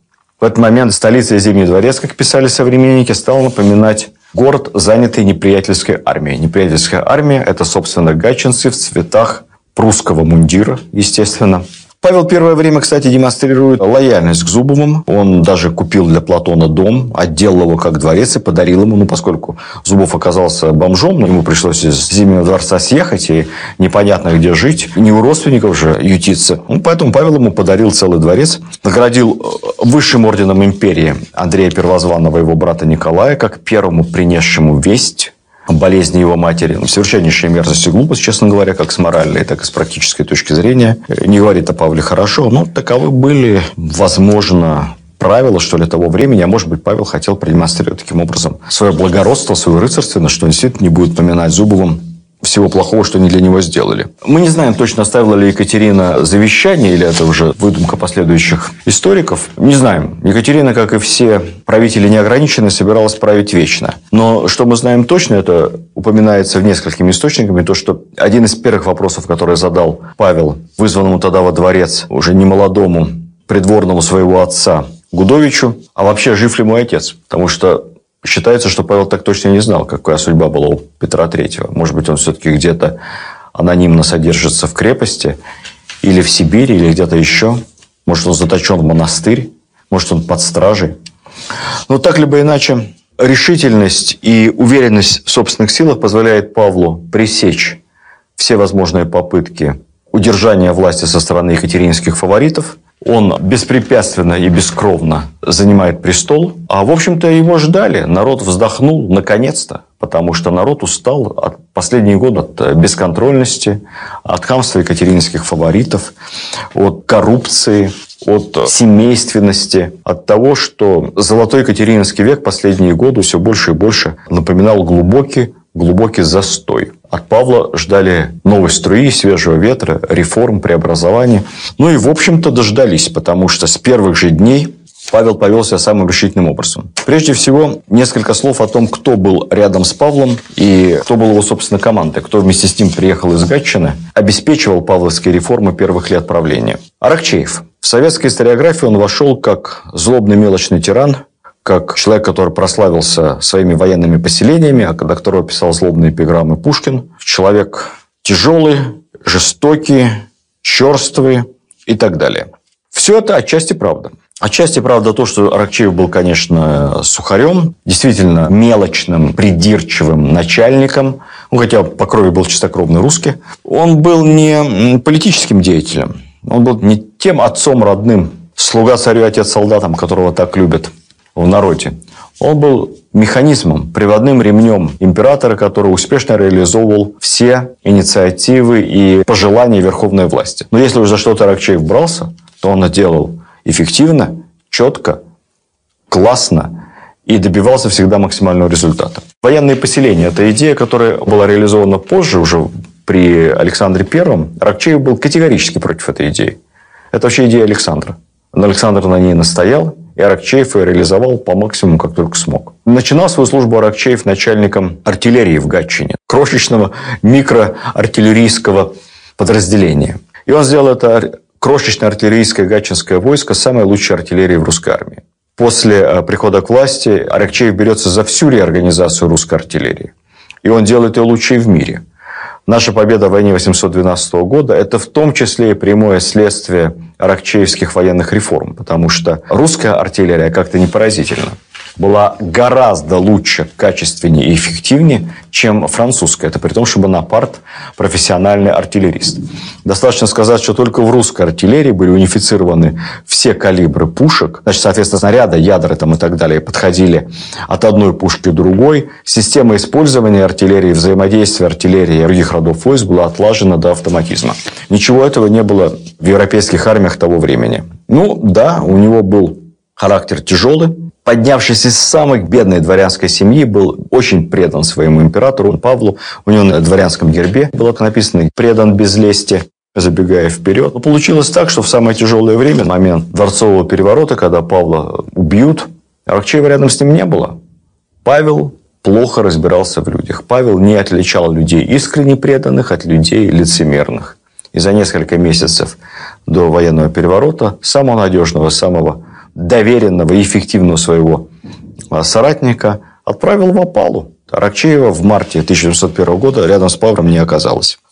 В этот момент столица и Зимний дворец, как писали современники, стала напоминать город, занятый неприятельской армией. Неприятельская армия – это, собственно, гатчинцы в цветах прусского мундира, естественно. Павел первое время, кстати, демонстрирует лояльность к Зубовым. Он даже купил для Платона дом, отделал его как дворец и подарил ему, ну, поскольку Зубов оказался бомжом, но ему пришлось из Зимнего дворца съехать и непонятно где жить, не у родственников же ютиться. Ну, поэтому Павел ему подарил целый дворец, наградил высшим орденом империи Андрея Первозванного, его брата Николая, как первому принесшему весть о болезни его матери. Совершеннейшая мерзость и глупость, честно говоря, как с моральной, так и с практической точки зрения. Не говорит о Павле хорошо, но таковы были, возможно, правила, что ли, того времени. А может быть, Павел хотел продемонстрировать таким образом свое благородство, свою рыцарственность, что он действительно не будет поминать Зубовым всего плохого, что они для него сделали. Мы не знаем точно, оставила ли Екатерина завещание, или это уже выдумка последующих историков. Не знаем. Екатерина, как и все правители неограниченные, собиралась править вечно. Но что мы знаем точно, это упоминается в несколькими источниками, то, что один из первых вопросов, который задал Павел, вызванному тогда во дворец, уже немолодому придворному своего отца Гудовичу, а вообще жив ли мой отец? Потому что считается, что Павел так точно не знал, какая судьба была у Петра Третьего. Может быть, он все-таки где-то анонимно содержится в крепости, или в Сибири, или где-то еще. Может, он заточен в монастырь, может, он под стражей. Но так либо иначе, решительность и уверенность в собственных силах позволяет Павлу пресечь все возможные попытки удержания власти со стороны екатеринских фаворитов. Он беспрепятственно и бескровно занимает престол. А, в общем-то, его ждали. Народ вздохнул наконец-то, потому что народ устал от последние годы от бесконтрольности, от хамства екатеринских фаворитов, от коррупции, от семейственности, от того, что золотой екатерининский век последние годы все больше и больше напоминал глубокий, глубокий застой. От Павла ждали новой струи, свежего ветра, реформ, преобразований. Ну и, в общем-то, дождались, потому что с первых же дней Павел повел себя самым решительным образом. Прежде всего, несколько слов о том, кто был рядом с Павлом и кто был его, собственно, командой, кто вместе с ним приехал из Гатчины, обеспечивал павловские реформы первых лет правления. Аракчеев. В советской историографии он вошел как злобный мелочный тиран, как человек, который прославился своими военными поселениями, а до которого писал злобные эпиграммы Пушкин. Человек тяжелый, жестокий, черствый и так далее. Все это отчасти правда. Отчасти правда то, что Аракчеев был, конечно, сухарем, действительно мелочным, придирчивым начальником, ну, хотя по крови был чистокровный русский. Он был не политическим деятелем, он был не тем отцом родным, слуга царю, отец солдатам, которого так любят в народе. Он был механизмом, приводным ремнем императора, который успешно реализовывал все инициативы и пожелания верховной власти. Но если уж за что-то Аракчеев брался, то он это делал эффективно, четко, классно и добивался всегда максимального результата. Военные поселения – это идея, которая была реализована позже, уже при Александре Первом. Аракчеев был категорически против этой идеи. Это вообще идея Александра. Но Александр на ней настоял, и Аракчеев ее реализовал по максимуму, как только смог. Начинал свою службу Аракчеев начальником артиллерии в Гатчине, крошечного микроартиллерийского подразделения. И он сделал это крошечное артиллерийское гатчинское войско самой лучшей артиллерии в русской армии. После прихода к власти Аракчеев берется за всю реорганизацию русской артиллерии. И он делает ее лучшей в мире. Наша победа в войне восемьсот двенадцатого года – это в том числе и прямое следствие аракчеевских военных реформ, потому что русская артиллерия как-то не поразительно была гораздо лучше, качественнее и эффективнее, чем французская. Это при том, что Бонапарт – профессиональный артиллерист. Достаточно сказать, что только в русской артиллерии были унифицированы все калибры пушек. Значит, соответственно, снаряды, ядра там и так далее подходили от одной пушки к другой. Система использования артиллерии, взаимодействия артиллерии и других родов войск была отлажена до автоматизма. Ничего этого не было в европейских армиях того времени. Ну, да, у него был характер тяжелый. Поднявшись из самой бедной дворянской семьи, был очень предан своему императору Павлу. У него на дворянском гербе было написано «предан без лести», забегая вперед. Но получилось так, что в самое тяжелое время, момент дворцового переворота, когда Павла убьют, Аракчеева рядом с ним не было. Павел плохо разбирался в людях. Павел не отличал людей искренне преданных от людей лицемерных. И за несколько месяцев до военного переворота самого надежного, самого доверенного и эффективного своего соратника отправил в опалу. Аракчеева в марте тысяча девятьсот первого года рядом с Павлом не оказалось.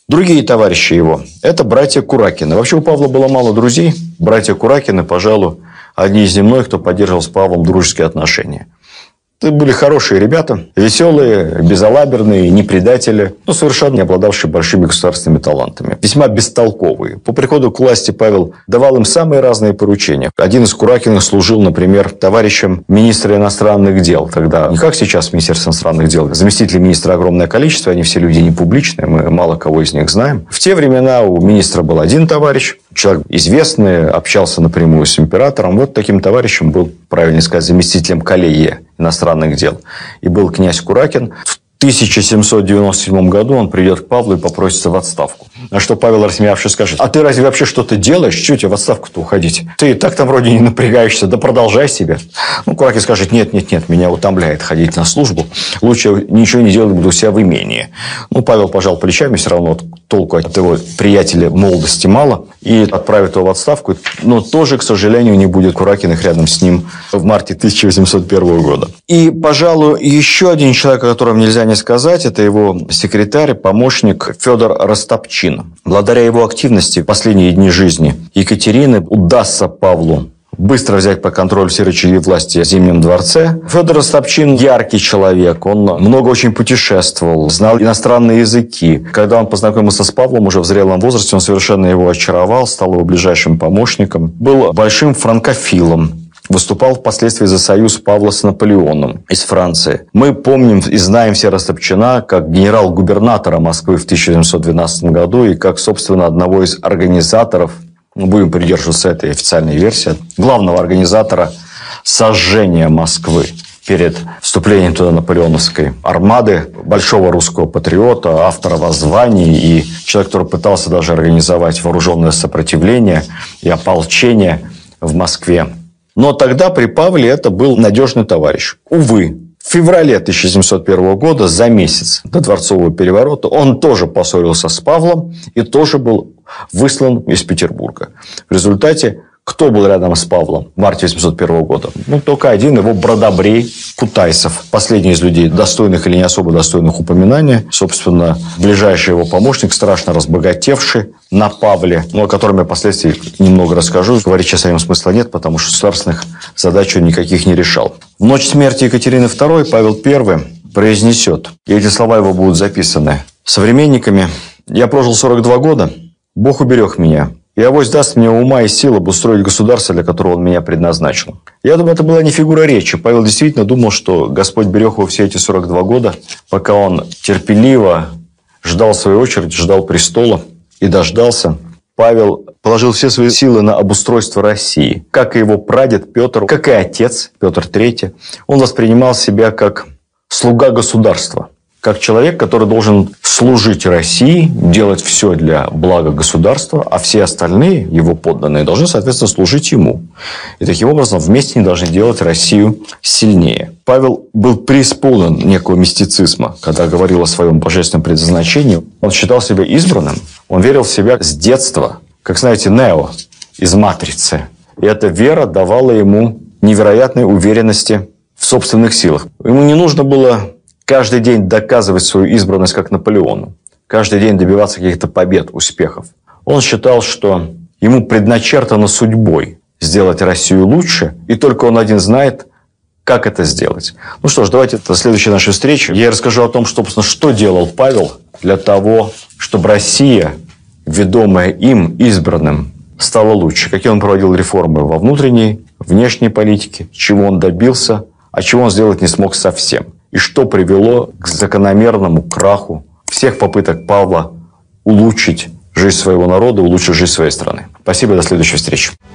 Другие товарищи его – это братья Куракины. Вообще у Павла было мало друзей. Братья Куракины, пожалуй, одни из немногих, кто поддерживал с Павлом дружеские отношения. Это были хорошие ребята, веселые, безалаберные, не предатели, но совершенно не обладавшие большими государственными талантами. Весьма бестолковые. По приходу к власти Павел давал им самые разные поручения. Один из Куракиных служил, например, товарищем министра иностранных дел. Тогда, не как сейчас Министерство иностранных дел, заместителей министра огромное количество, они все люди не публичные, мы мало кого из них знаем. В те времена у министра был один товарищ, человек известный, общался напрямую с императором. Вот таким товарищем был, правильно сказать, заместителем коллегии иностранных дел. И был князь Куракин. В тысяча семьсот девяносто седьмом году он придет к Павлу и попросится в отставку. На что Павел, рассмеявшись, скажет: а ты разве вообще что-то делаешь? Чего тебе в отставку-то уходить? Ты и так там вроде не напрягаешься, да продолжай себе. Ну, Куракин скажет: нет, нет, нет, меня утомляет ходить на службу. Лучше ничего не делать, буду у себя в имении. Ну, Павел пожал плечами, все равно толку от его приятеля молодости мало. И отправит его в отставку. Но тоже, к сожалению, не будет Куракиных рядом с ним в марте тысяча восемьсот первого года. И, пожалуй, еще один человек, о котором нельзя не сказать, это его секретарь, помощник Федор Растопчин. Благодаря его активности в последние дни жизни Екатерины удастся Павлу быстро взять под контроль все рычаги власти в Зимнем дворце. Федор Растопчин яркий человек, он много очень путешествовал, знал иностранные языки. Когда он познакомился с Павлом уже в зрелом возрасте, он совершенно его очаровал, стал его ближайшим помощником. Был большим франкофилом. Выступал впоследствии за союз Павла с Наполеоном из Франции. Мы помним и знаем все Растопчина как генерал-губернатора Москвы в тысяча семьсот двенадцатом году и как, собственно, одного из организаторов, мы будем придерживаться этой официальной версии, главного организатора сожжения Москвы перед вступлением туда наполеоновской армады, большого русского патриота, автора воззваний и человек, который пытался даже организовать вооруженное сопротивление и ополчение в Москве. Но тогда при Павле это был надежный товарищ. Увы, в феврале тысяча семьсот первого года, за месяц до дворцового переворота, он тоже поссорился с Павлом и тоже был выслан из Петербурга. В результате, кто был рядом с Павлом в марте тысяча восемьсот первого года? Ну, только один его бродобрей Кутайсов. Последний из людей, достойных или не особо достойных упоминания. Собственно, ближайший его помощник, страшно разбогатевший на Павле, но о котором я впоследствии немного расскажу. Говорить сейчас о нем смысла нет, потому что государственных задач он никаких не решал. В ночь смерти Екатерины второй Павел Первый произнесет, и эти слова его будут записаны современниками: «Я прожил сорок два года, Бог уберег меня. И авось даст мне ума и сил обустроить государство, для которого он меня предназначил». Я думаю, это была не фигура речи. Павел действительно думал, что Господь берег его все эти сорок два года, пока он терпеливо ждал своей очереди, ждал престола и дождался. Павел положил все свои силы на обустройство России. Как и его прадед Петр, как и отец Петр Третий, он воспринимал себя как слуга государства. Как человек, который должен служить России, делать все для блага государства, а все остальные, его подданные, должны, соответственно, служить ему. И таким образом вместе они должны делать Россию сильнее. Павел был преисполнен некого мистицизма, когда говорил о своем божественном предназначении. Он считал себя избранным, он верил в себя с детства, как, знаете, Нео из «Матрицы». И эта вера давала ему невероятной уверенности в собственных силах. Ему не нужно было каждый день доказывать свою избранность, как Наполеону. Каждый день добиваться каких-то побед, успехов. Он считал, что ему предначертано судьбой сделать Россию лучше, и только он один знает, как это сделать. Ну что ж, давайте до следующей нашей встречи. Я расскажу о том, что, что делал Павел для того, чтобы Россия, ведомая им, избранным, стала лучше. Какие он проводил реформы во внутренней, внешней политике, чего он добился, а чего он сделать не смог совсем. И что привело к закономерному краху всех попыток Павла улучшить жизнь своего народа, улучшить жизнь своей страны. Спасибо, до следующей встречи.